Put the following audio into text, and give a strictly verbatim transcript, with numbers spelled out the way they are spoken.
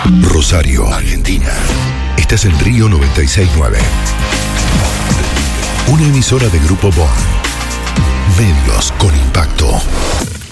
Rosario, Argentina. Estás en Río noventa y seis punto nueve. Una emisora de Grupo Bon. Medios con impacto.